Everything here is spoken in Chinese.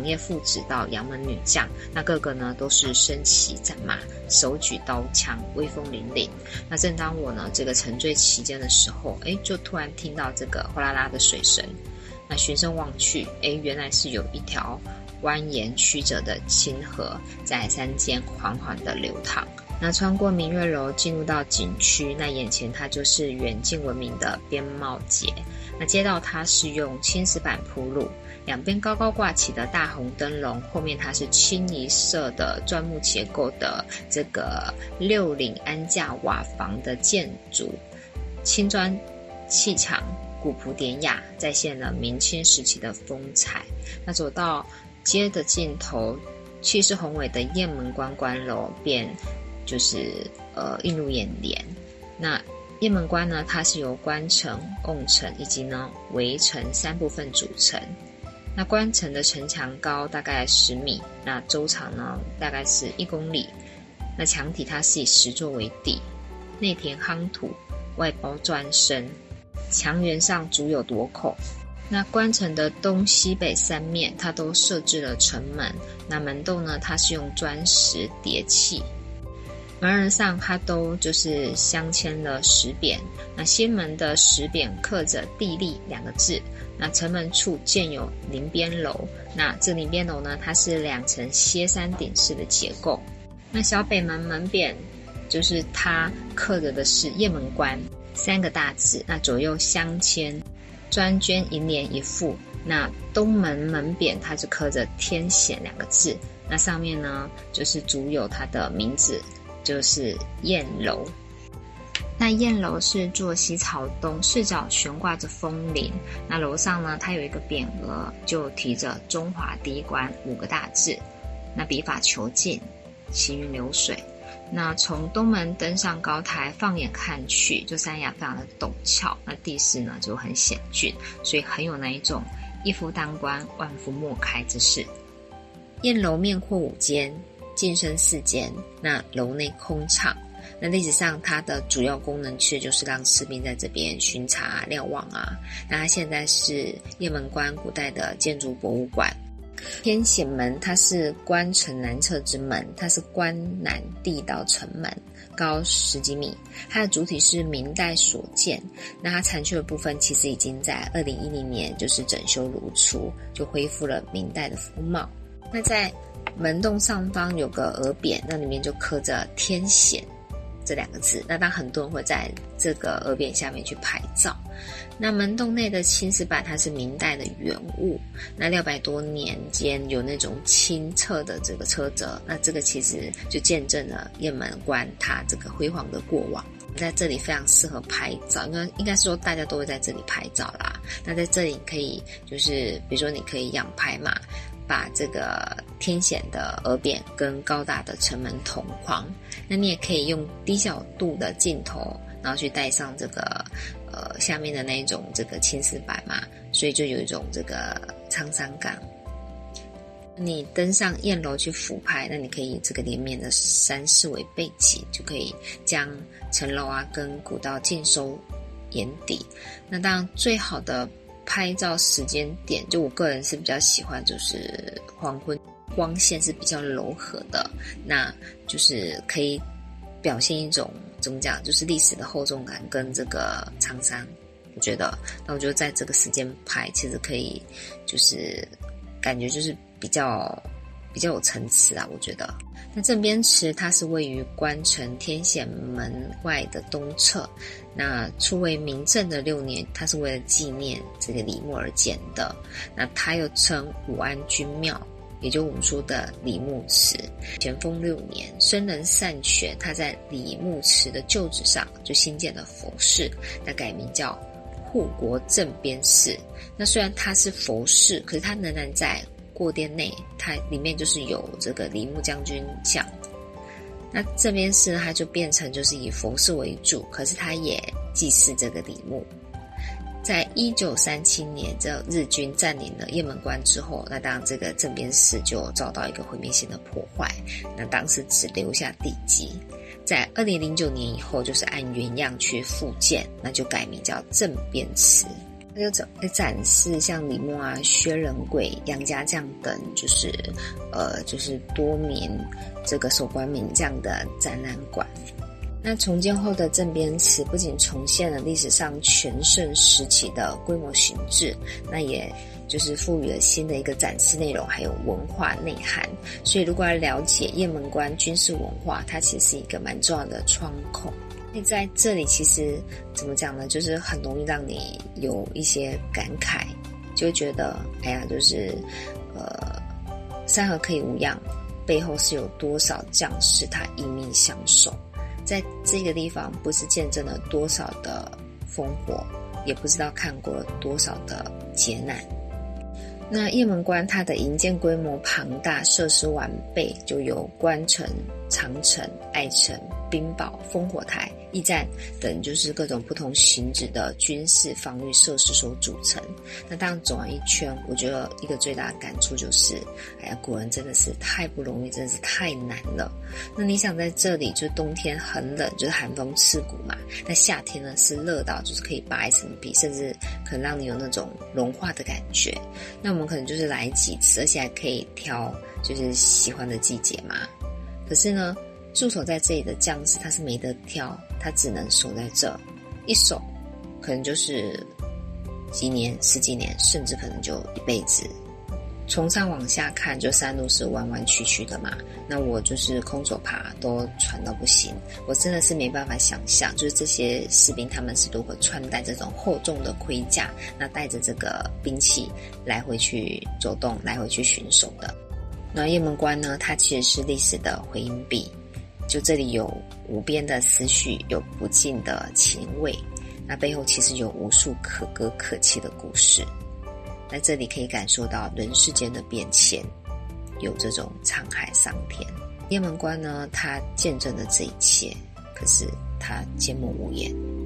长叶父子到杨门女将，那个个呢都是身骑战马，手举刀枪，威风凛凛。那正当我呢这个沉醉其间的时候，就突然听到这个哗啦啦的水声。那循声望去，原来是有一条蜿蜒曲折的清河在山间缓缓的流淌。那穿过明月楼进入到景区，那眼前它就是远近闻名的边贸街。那街道它是用青石板铺路，两边高高挂起的大红灯笼，后面它是清一色的砖木结构的这个六岭安架瓦房的建筑，青砖砌墙，古朴典雅，再现了明清时期的风采。那走到街的尽头，气势宏伟的雁门关关楼便就是映入眼帘。那雁门关呢，它是由关城、瓮城以及呢围城三部分组成。那关城的城墙高大概10米，那周长呢大概是1公里。那墙体它是以石作为底，内填夯土，外包砖身，墙垣上筑有垛口。那关城的东西北三面它都设置了城门，那门洞呢它是用砖石叠砌，门儿上它都就是镶嵌了石匾。那西门的石匾刻着地利2个字。那城门处建有临边楼，那这临边楼呢它是2层歇山顶式的结构。那小北门门匾就是它刻着的是雁门关3个大字，那左右镶嵌砖绢银联1副。那东门门匾它是刻着天险2个字，那上面呢就是筑有它的名字，就是雁楼。那雁楼是坐西朝东，视角悬挂着枫林。那楼上呢它有一个匾额，就题着中华第一关5个大字。那笔法遒劲，行云流水。那从东门登上高台，放眼看去，就山崖非常的陡峭，那地势呢就很险峻，所以很有那一种一夫当关，万夫莫开之势。雁楼面阔5间，进深4间，那楼内空敞。那历史上它的主要功能其实就是让士兵在这边巡查瞭望啊。那它现在是雁门关古代的建筑博物馆。天险门它是关城南侧之门，它是关南地道城门，高10几米。它的主体是明代所建，那它残缺的部分其实已经在2010年就是整修如初，就恢复了明代的风貌。那在门洞上方有个额匾，那里面就刻着天险这2个字，那当很多人会在这个额匾下面去拍照。那门洞内的青石板它是明代的原物，那600多年间有那种清澈的这个车辙，那这个其实就见证了雁门关它这个辉煌的过往。在这里非常适合拍照，应该是说大家都会在这里拍照啦。那在这里可以就是比如说你可以仰拍嘛，把这个天险的额匾跟高大的城门同框。那你也可以用低角度的镜头，然后去带上这个下面的那一种这个青石板嘛，所以就有一种这个沧桑感。你登上雁楼去俯拍，那你可以以这个连绵的山势为背景，就可以将城楼啊跟古道尽收眼底。那当然最好的拍照时间点，就我个人是比较喜欢就是黄昏，光线是比较柔和的，那就是可以表现一种怎么讲，就是历史的厚重感跟这个沧桑。我觉得在这个时间拍，其实可以就是感觉就是比较有层次啊，我觉得。那镇边池它是位于关城天险门外的东侧，那初为明正的6年，它是为了纪念这个李牧而建的。那它又称武安君庙，也就我们说的李牧祠。咸丰6年，僧人善选，他在李牧祠的旧址上就新建了佛寺，那改名叫护国镇边寺。那虽然它是佛寺，可是它仍然在过殿内，它里面就是有这个李牧将军像。那这边是它就变成就是以佛寺为主，可是它也祭祀这个李牧。在1937年，这日军占领了雁门关之后，那当然这个镇边寺就遭到一个毁灭性的破坏，那当时只留下地基。在2009年以后，就是按原样去复建，那就改名叫镇边祠。 它就展示像李默啊、薛仁贵、杨家将等，就是多名这个守关名将的展览馆。那重建后的镇边祠不仅重现了历史上全盛时期的规模形制，那也就是赋予了新的一个展示内容，还有文化内涵。所以如果要了解雁门关军事文化，它其实是一个蛮重要的窗口。所以在这里其实怎么讲呢，就是很容易让你有一些感慨，就觉得就是山河可以无恙，背后是有多少将士他一命相守。在这个地方不是见证了多少的烽火，也不知道看过了多少的劫难。那雁门关它的营建规模庞大，设施完备，就由关城、长城、隘城、兵堡、烽火台、驿站等就是各种不同形制的军事防御设施所组成。那当然走完一圈，我觉得一个最大的感触就是古人真的是太不容易，真的是太难了。那你想在这里，就冬天很冷，就是寒风刺骨嘛，那夏天呢是热到就是可以拔一层皮，甚至可能让你有那种融化的感觉。那我们可能就是来几次，而且还可以挑就是喜欢的季节嘛。可是呢，驻守在这里的将士他是没得挑，他只能守在这，一守可能就是几年、十几年，甚至可能就一辈子。从上往下看，就山路是弯弯曲曲的嘛，那我就是空手爬都喘到不行，我真的是没办法想象，就是这些士兵他们是如何穿戴这种厚重的盔甲，那带着这个兵器来回去走动，来回去巡守的。那雁门关呢，它其实是历史的回音壁，就这里有无边的思绪，有不尽的情味，那背后其实有无数可歌可泣的故事。在这里可以感受到人世间的变迁，有这种沧海桑田。雁门关呢，它见证了这一切，可是它缄默无言。